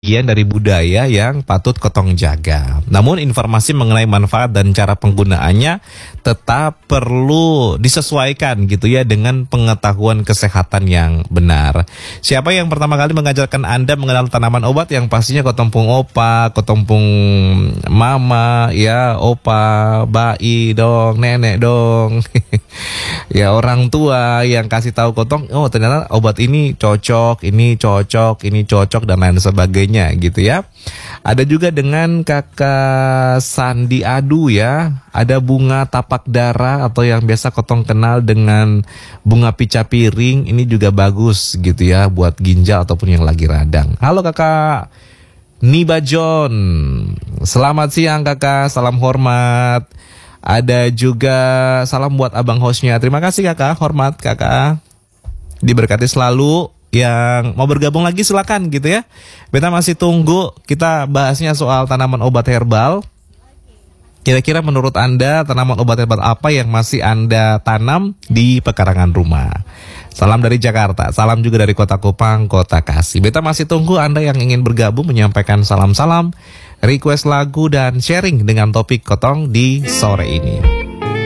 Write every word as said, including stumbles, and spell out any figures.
bagian dari budaya yang patut Kotong jaga. Namun informasi mengenai manfaat dan cara penggunaannya tetap perlu disesuaikan gitu ya dengan pengetahuan kesehatan yang benar. Siapa yang pertama kali mengajarkan Anda mengenal tanaman obat? Yang pastinya Kotompung Opa, Kotompung Mama, ya Opa, Bai dong, nenek dong. Ya orang tua yang kasih tahu Kotong, oh ternyata obat ini cocok, ini cocok, ini cocok dan lain sebagainya gitu ya. Ada juga dengan Kakak Sandi Adu ya, ada bunga tapak dara atau yang biasa Kotong kenal dengan bunga pica piring, ini juga bagus gitu ya buat ginjal ataupun yang lagi radang. Halo Kakak Niba John, selamat siang Kakak, salam hormat. Ada juga salam buat abang hostnya. Terima kasih Kakak, hormat Kakak. Diberkati selalu. Yang mau bergabung lagi silakan gitu ya. Beta masih tunggu, kita bahasnya soal tanaman obat herbal. Kira-kira menurut Anda tanaman obat herbal apa yang masih Anda tanam di pekarangan rumah? Salam dari Jakarta, salam juga dari Kota Kupang, Kota Kasih. Beta masih tunggu Anda yang ingin bergabung menyampaikan salam-salam, request lagu dan sharing dengan topik Kotong di sore ini.